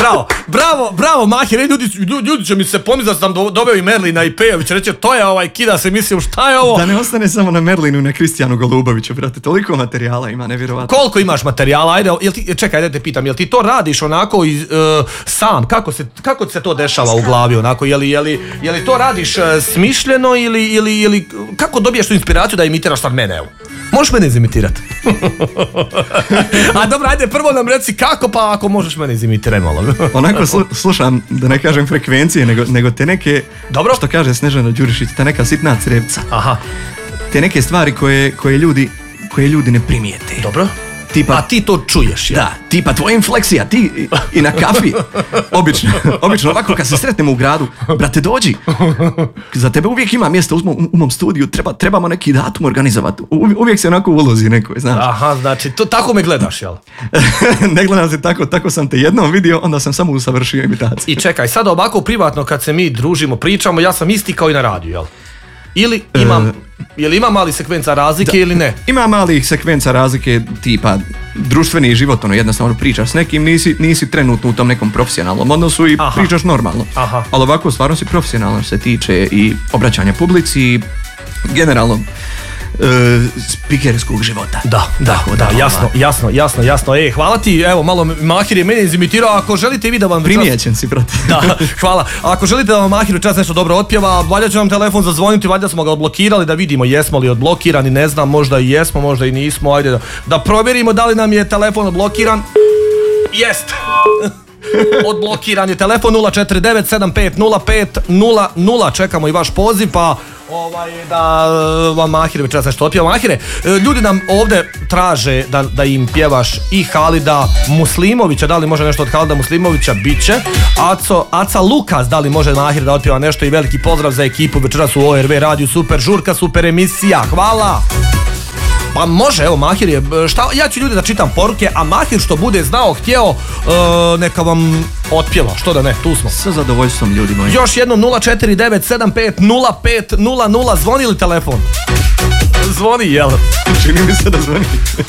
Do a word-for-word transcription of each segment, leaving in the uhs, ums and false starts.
Bravo, bravo, bravo, Mahir, ljudi, ljudi će mi se pomisliti da sam doveo i Merlina i Pejović, reće, to je ovaj, kida se, mislim, šta je ovo? Da ne ostane samo na Merlinu i na Kristijanu Goluboviću, brate, toliko materijala ima, nevjerovatno. Koliko imaš materijala, ajde, jel ti, čekaj, da te pitam, jel ti to radiš onako iz, uh, sam, kako se, kako se to dešava u glavi, onako, jeli, jeli, jeli to radiš uh, smišljeno ili, ili, ili, kako dobiješ tu inspiraciju da imitiraš sad mene, evo? Možeš mene izimitirati? A dobro, ajde, prvo nam reci kako, pa ako možeš mene izimitirati malo. Onako slu, slušam, da ne kažem frekvencije, nego, nego te neke, dobro? Što kaže Snežana Đurišić, ta neka sitna crevca. Aha. Te neke stvari koje, koje, ljudi, koje ljudi ne primijete. Dobro. Tipa, a ti to čuješ, ja? Da, tipa tvoja infleksija, ti i, i na kafi. Obično, obično ovako kad se sretnemo u gradu, brate dođi, za tebe uvijek ima mjesta u, u mom studiju, treba, trebamo neki datum organizovati, U, uvijek se onako ulozi nekoj, znaš. Aha, znači, to, tako me gledaš, jel? Ne gledam se tako, tako sam te jednom vidio, onda sam samo usavršio imitaciju. I čekaj, sad ovako privatno kad se mi družimo, pričamo, ja sam isti kao i na radiju, jel? Ili imam, e, jel ima mali sekvenca razlike da, ili ne? Ima malih sekvenca razlike tipa društveni život, ono jednostavno pričaš s nekim, nisi, nisi trenutno u tom nekom profesionalnom odnosu i aha, pričaš normalno. Aha. Ali ovako stvarno si profesionalan se tiče i obraćanja publici i generalno Uh, spikerskog života. Da, da, da, da, jasno, jasno, jasno, jasno. E, hvala ti, evo, malo Mahir je mene izimitirao, ako želite vi da vam... Primijećen si, brate. Da, hvala. Ako želite da vam Mahir čas nešto dobro otpjeva, valjda će vam telefon zazvoniti, valjda smo ga odblokirali, da vidimo jesmo li odblokirani, ne znam, možda i jesmo, možda i nismo, ajde da, da provjerimo da li nam je telefon odblokiran. Jest! Odblokiran je telefon nula četiri devet sedam pet nula pet nula nula, čekamo i vaš poziv, pa ovaj, da vam Mahir večeras nešto otpjeva. Mahire, ljudi nam ovdje traže da, da im pjevaš i Halida Muslimovića, da li može nešto od Halida Muslimovića, bit će. Aco, Aca Lukas, da li može Mahir da otpjeva nešto, i veliki pozdrav za ekipu večeras u O R V radiju, super žurka, super emisija, hvala! Pa može, evo Mahir je, šta, ja ću ljudi da čitam poruke, a Mahir što bude znao, htjeo, uh, neka vam otpjeva, što da ne, tu smo. Sa zadovoljstvom ljudi moji. Još jednom nula četiri devet sedam pet nula pet nula nula, zvoni li telefon? Zvoni, jel? Čini mi se da zvoni.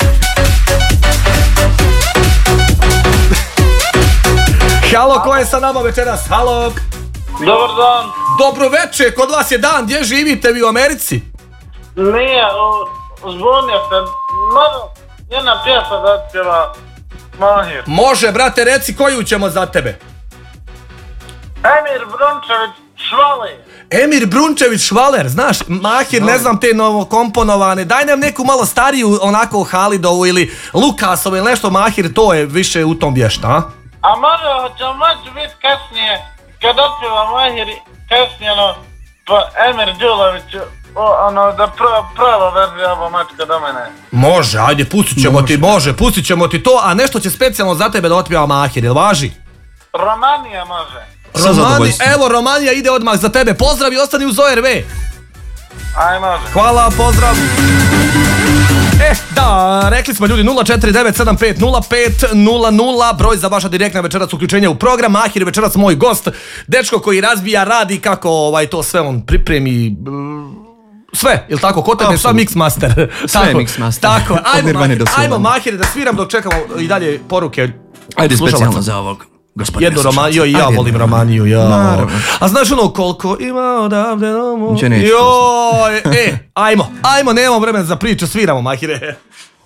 Halo, ko je sa nama večeras? Halo. Dobar dan. Dobro večer, kod vas je dan, gdje živite vi, u Americi? Nije, u... Zvonio sam, malo jedna pjesma da otpjeva Mahir. Može, brate, reci koju ćemo za tebe. Emir Brunčević Švaler. Emir Brunčević Švaler, znaš, Mahir, no. Ne znam te novokomponovane, daj nam neku malo stariju, onako Halidovu ili Lukasovu ili nešto, Mahir, to je više u tom vješta, a? A može, hoćemo moći biti kasnije, kad otpjeva Mahir, kasnije, ono, pa Emir Đulović, O, ono, da prva, prva verzija ovo mačka do mene. Može, ajde, pustit ćemo može. ti, može, pustit ćemo ti to, a nešto će specijalno za tebe da otpjeva Mahir, jel važi? Romanija može. Romani, evo, Romanija ide odmah za tebe, pozdrav i ostani uz O R V. Aj, može. Hvala, pozdrav. E, da, rekli smo ljudi nula četiri devet sedam pet nula pet nula nula, broj za vaša direktna večeras uključenja u program. Mahir večeras moj gost, dečko koji razbija, radi kako ovaj, to sve on pripremi... Sve, jel tako, kod tebe sva mix master. Sve je mix master. Tako, ajmo, Mahir, ajmo Mahir da sviram dok čekamo i dalje poruke. Ajde specijalno za ovog gospodina. Jednu Romaniju, i ja ajde, volim Romaniju, ja. Naravno. A znaš ono koliko ima odavde domu? Neće neću. Joj, e, ajmo, ajmo, nemamo vremena za priču, sviramo Mahire.